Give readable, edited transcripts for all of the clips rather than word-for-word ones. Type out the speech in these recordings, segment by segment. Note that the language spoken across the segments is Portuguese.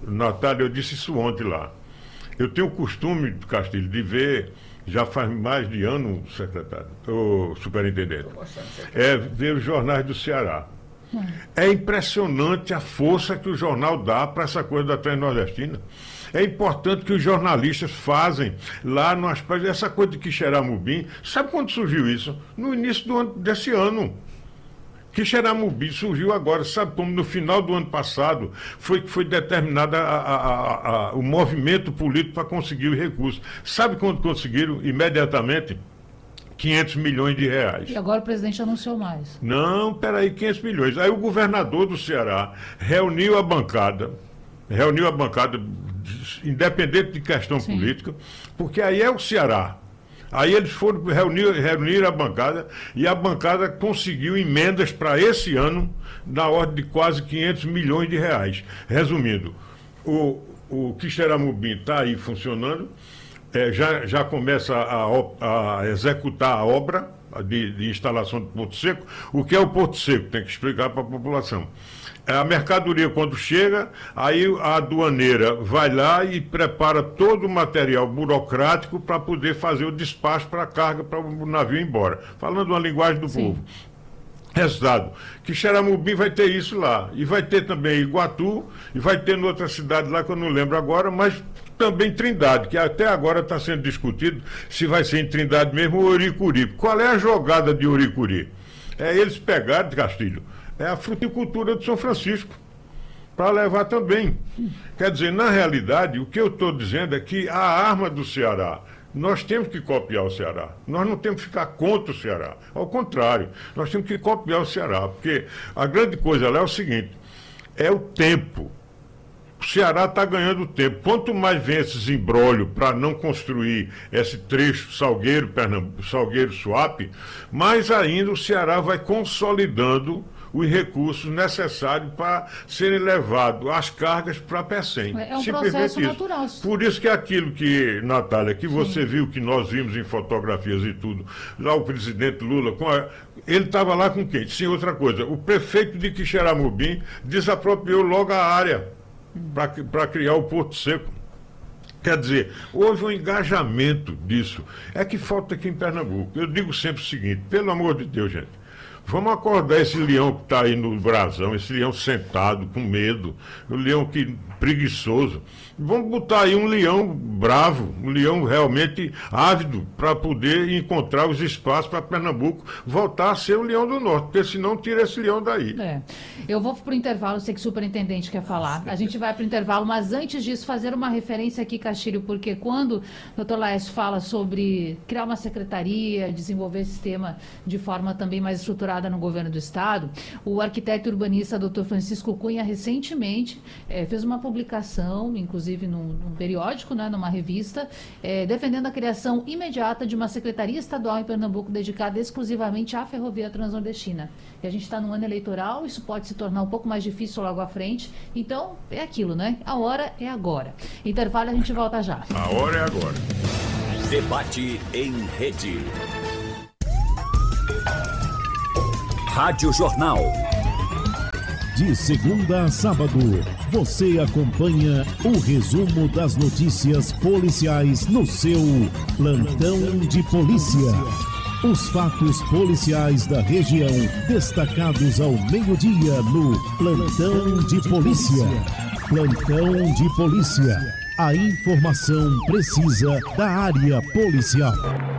Natália, eu disse isso ontem lá. Eu tenho o costume, Castilho, de ver, já faz mais de ano, secretário, o superintendente, ver os jornais do Ceará. É impressionante a força que o jornal dá para essa coisa da Transnordestina. É importante que os jornalistas fazem lá no aspecto. Essa coisa de Quixeramobim, sabe quando surgiu isso? No início desse ano. Quixeramobim surgiu agora, sabe como no final do ano passado foi determinado o movimento político para conseguir os recursos. Sabe quando conseguiram? Imediatamente. 500 milhões de reais. E agora o presidente anunciou mais. Não, peraí, 500 milhões. Aí o governador do Ceará reuniu a bancada, independente de questão política, porque aí é o Ceará. Aí eles foram reunir a bancada e a bancada conseguiu emendas para esse ano na ordem de quase 500 milhões de reais. Resumindo, o Quixeramobim está aí funcionando, já começa a executar a obra de instalação do Porto Seco. O que é o Porto Seco? Tem que explicar para a população. A mercadoria, quando chega, aí a aduaneira vai lá e prepara todo o material burocrático para poder fazer o despacho para a carga, para o navio ir embora. Falando uma linguagem do povo. Resultado, Quixeramobim vai ter isso lá. E vai ter também Iguatu, e vai ter em outra cidade lá que eu não lembro agora, mas também Trindade, que até agora está sendo discutido se vai ser em Trindade mesmo ou Oricuri. Qual é a jogada de Oricuri? Eles pegaram, Castilho, a fruticultura de São Francisco, para levar também. Quer dizer, na realidade, o que eu estou dizendo é que a arma do Ceará, nós temos que copiar o Ceará. Nós não temos que ficar contra o Ceará. Ao contrário, nós temos que copiar o Ceará, porque a grande coisa lá é o seguinte, é o tempo. O Ceará está ganhando tempo. Quanto mais vem esses imbróglios para não construir esse trecho Salgueiro-Suape, mais ainda o Ceará vai consolidando os recursos necessários para serem levados as cargas para Pecém. É um processo natural. Por isso que aquilo que, Natália, que você viu, que nós vimos em fotografias e tudo, lá o presidente Lula, ele estava lá com quem? Sim, outra coisa, o prefeito de Quixeramobim desapropriou logo a área para criar o Porto Seco. Quer dizer, houve um engajamento disso. É que falta aqui em Pernambuco. Eu digo sempre o seguinte, pelo amor de Deus, gente, vamos acordar esse leão que está aí no brasão, esse leão sentado, com medo, um leão preguiçoso. Vamos botar aí um leão bravo, um leão realmente ávido, para poder encontrar os espaços para Pernambuco voltar a ser o leão do norte, porque senão tira esse leão daí. Eu vou para o intervalo, sei que o superintendente quer falar. A gente vai para o intervalo, mas antes disso, fazer uma referência aqui, Castilho, porque quando o doutor Laércio fala sobre criar uma secretaria, desenvolver esse tema de forma também mais estruturada no governo do Estado, o arquiteto e urbanista Dr. Francisco Cunha recentemente fez uma publicação, inclusive num periódico, numa revista, defendendo a criação imediata de uma secretaria estadual em Pernambuco dedicada exclusivamente à ferrovia transnordestina. E a gente está no ano eleitoral, isso pode se tornar um pouco mais difícil logo à frente, então é aquilo, né? A hora é agora. Intervalo, a gente volta já. A hora é agora. Debate em rede. Rádio Jornal. De segunda a sábado, você acompanha o resumo das notícias policiais no seu Plantão de Polícia. Os fatos policiais da região destacados ao meio-dia no Plantão de Polícia. Plantão de Polícia. A informação precisa da área policial.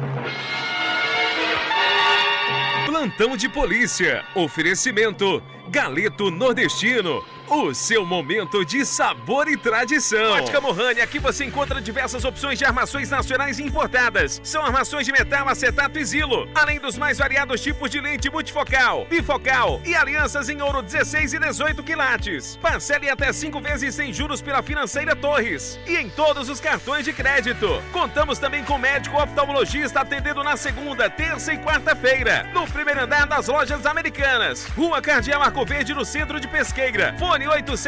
Plantão de Polícia. Oferecimento Galeto Nordestino. O seu momento de sabor e tradição. Ótica Mohani, aqui você encontra diversas opções de armações nacionais e importadas. São armações de metal, acetato e zilo, além dos mais variados tipos de lente multifocal, bifocal e alianças em ouro 16 e 18 quilates. Parcele até 5 vezes sem juros pela Financeira Torres e em todos os cartões de crédito. Contamos também com médico oftalmologista atendendo na segunda, terça e quarta-feira, no primeiro andar das Lojas Americanas, Rua Cardeal Arco Verde, no centro de Pesqueira. Fone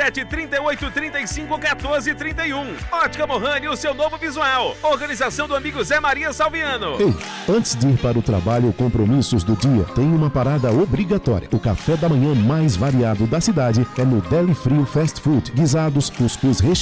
87-38-35-14-31. Ótica Mohani, o seu novo visual. Organização do amigo Zé Maria Salviano. Ei, antes de ir para o trabalho ou compromissos do dia, tem uma parada obrigatória. O café da manhã mais variado da cidade é no Deli Frio Fast Food. Guisados, cuscuz recheado